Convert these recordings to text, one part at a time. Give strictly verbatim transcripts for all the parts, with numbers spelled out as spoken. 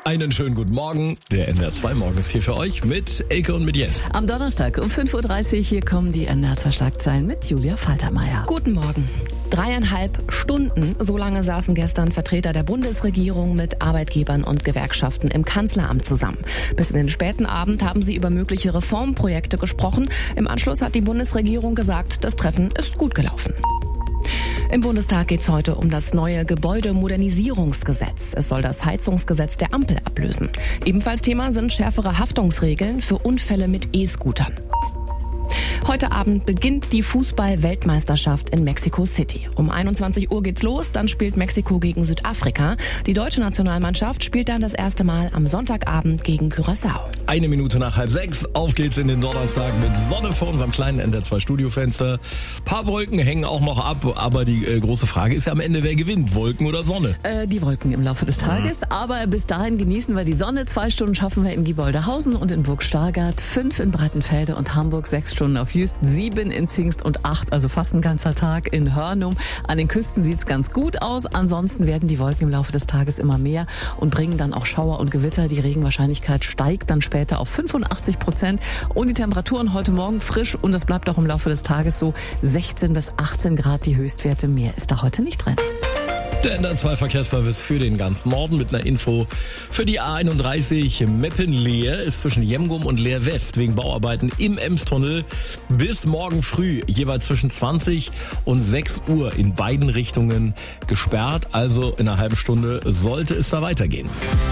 Einen schönen guten Morgen. Der N D R zwei Morgen ist hier für euch mit Elke und mit Jens. Am Donnerstag um fünf Uhr dreißig, hier kommen die N D R zwei Schlagzeilen mit Julia Faltermeier. Guten Morgen. Dreieinhalb Stunden, so lange saßen gestern Vertreter der Bundesregierung mit Arbeitgebern und Gewerkschaften im Kanzleramt zusammen. Bis in den späten Abend haben sie über mögliche Reformprojekte gesprochen. Im Anschluss hat die Bundesregierung gesagt, das Treffen ist gut gelaufen. Im Bundestag geht es heute um das neue Gebäudemodernisierungsgesetz. Es soll das Heizungsgesetz der Ampel ablösen. Ebenfalls Thema sind schärfere Haftungsregeln für Unfälle mit E-Scootern. Heute Abend beginnt die Fußball-Weltmeisterschaft in Mexico City. Um einundzwanzig Uhr geht's los, dann spielt Mexiko gegen Südafrika. Die deutsche Nationalmannschaft spielt dann das erste Mal am Sonntagabend gegen Curaçao. Eine Minute nach halb sechs, auf geht's in den Donnerstag mit Sonne vor unserem kleinen N D R zwei Studiofenster. Paar Wolken hängen auch noch ab, aber die äh, große Frage ist ja am Ende, wer gewinnt, Wolken oder Sonne? Äh, die Wolken im Laufe des Tages, mhm. aber bis dahin genießen wir die Sonne. Zwei Stunden schaffen wir in Gieboldehausen und in Burg Stargard, fünf in Breitenfelde und Hamburg, sechs Stunden auf Jüst, sieben in Zingst und acht, also fast ein ganzer Tag in Hörnum. An den Küsten sieht's ganz gut aus. Ansonsten werden die Wolken im Laufe des Tages immer mehr und bringen dann auch Schauer und Gewitter. Die Regenwahrscheinlichkeit steigt dann später auf fünfundachtzig Prozent. Und die Temperaturen heute Morgen frisch und das bleibt auch im Laufe des Tages so. sechzehn bis achtzehn Grad die Höchstwerte. Mehr ist da heute nicht drin. Der N D R zwei Verkehrsservice für den ganzen Norden mit einer Info für die A einunddreißig Meppen-Leer ist zwischen Jemgum und Leer West wegen Bauarbeiten im Emstunnel bis morgen früh jeweils zwischen zwanzig und sechs Uhr in beiden Richtungen gesperrt. Also in einer halben Stunde sollte es da weitergehen.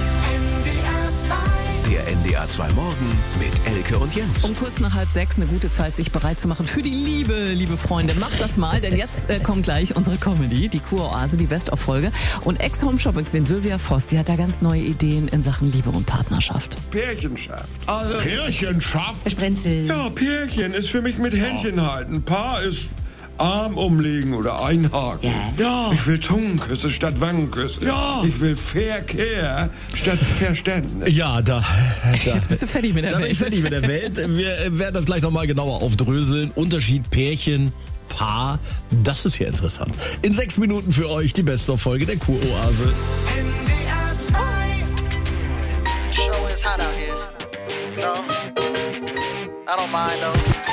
Der N D R zwei Morgen mit Elke und Jens. Um kurz nach halb sechs eine gute Zeit, sich bereit zu machen für die Liebe, liebe Freunde. Macht das mal, denn jetzt äh, kommt gleich unsere Comedy, die Kuroase, die Best-of-Folge. Und Ex-Home-Shopping-Queen Sylvia Voss, die hat da ganz neue Ideen in Sachen Liebe und Partnerschaft. Pärchenschaft. Also, Pärchenschaft? Sprenzel. ja, Pärchen ist für mich mit Händchen halten. Paar ist Arm umlegen oder einhaken. Ja. Ich will Zungenküsse statt Wangenküsse. Ja. Ich will Verkehr statt Verständnis. Ja, da, da. Jetzt bist du fertig mit der Da bin ich Welt. fertig mit der Welt. Wir werden das gleich nochmal genauer aufdröseln. Unterschied Pärchen, Paar, das ist hier interessant. In sechs Minuten für euch die Best-of-Folge der Kuroase. N D R zwei. Show is hot out here. No, I don't mind though.